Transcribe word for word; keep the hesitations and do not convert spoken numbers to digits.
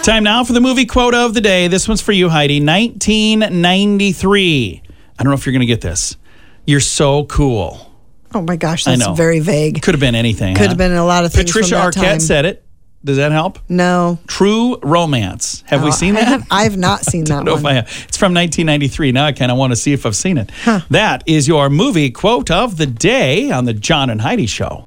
Time now for the movie quote of the day. This one's for you, Heidi. nineteen ninety-three. I don't know if you're going to get this. You're so cool. Oh, my gosh. That's very vague. Could have been anything. Could huh? have been a lot of things Patricia from that Arquette time. said it. Does that help? No. True Romance. Have Oh, we seen I that? have, I've not seen I that don't know one. if I have. It's from nineteen ninety-three. Now I kind of want to see if I've seen it. Huh. That is your movie quote of the day on the John and Heidi Show.